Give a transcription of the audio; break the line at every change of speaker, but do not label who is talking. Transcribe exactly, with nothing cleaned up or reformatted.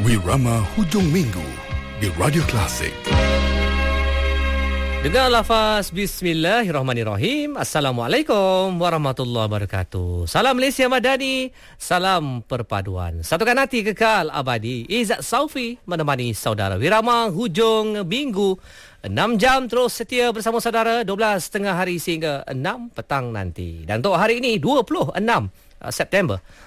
Wirama Hujung Minggu di Radio Klasik.
Dengar lafaz Bismillahirrahmanirrahim. Assalamualaikum warahmatullahi wabarakatuh. Salam Malaysia Madani, salam perpaduan. Satukan hati kekal abadi. Izzat Saufi menemani saudara Wirama Hujung Minggu. enam jam terus setia bersama saudara, dua belas tengah hari sehingga enam petang nanti. Dan untuk hari ini dua puluh enam September